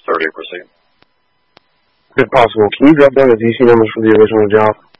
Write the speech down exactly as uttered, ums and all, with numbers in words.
thirty percent. If possible, can you drop down the D C numbers for the original job?